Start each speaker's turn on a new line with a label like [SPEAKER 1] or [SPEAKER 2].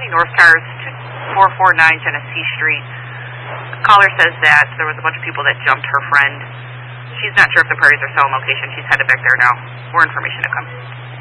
[SPEAKER 1] North Cars 449 Genesee Street. Caller says that there was a bunch of people that jumped her friend. She's not sure if the Prairies are still in location. She's headed back there now. More information to come.